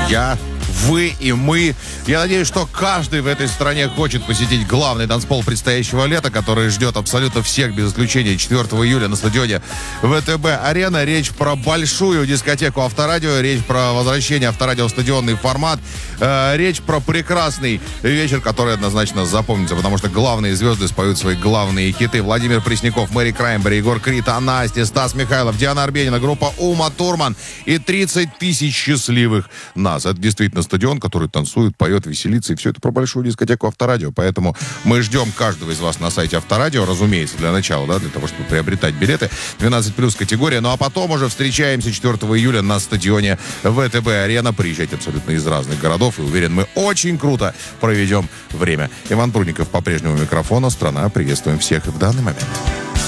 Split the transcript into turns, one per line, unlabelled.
Я, вы и мы. Я надеюсь, что каждый в этой стране хочет посетить главный танцпол предстоящего лета, который ждет абсолютно всех, без исключения, 4 июля на стадионе ВТБ-Арена. Речь про большую дискотеку Авторадио, речь про возвращение Авторадио в стадионный формат, речь про прекрасный вечер, который однозначно запомнится, потому что главные звезды споют свои главные хиты. Владимир Пресняков, Мэри Краймбери, Егор Крид, Настя, Стас Михайлов, Диана Арбенина, группа Ума Турман и 30 тысяч счастливых нас. Это действительно стадион, который танцует, поет, веселится, и все это про большую дискотеку Авторадио. Поэтому мы ждем каждого из вас на сайте Авторадио, разумеется, для начала, да, для того, чтобы приобретать билеты. 12+ категория. Ну а потом уже встречаемся 4 июля на стадионе ВТБ-Арена. Приезжайте абсолютно из разных городов, и уверен, мы очень круто проведем время. Иван Прудников по-прежнему у микрофона. Страна, приветствуем всех в данный момент.